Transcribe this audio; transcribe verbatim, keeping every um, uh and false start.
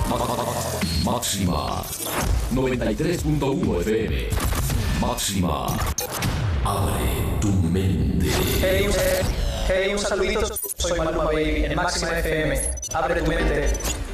Máxima noventa y tres punto uno F M. Máxima, abre tu mente. Hey, hey, un saludito, soy Maluma Baby en Máxima F M. Abre tu mente.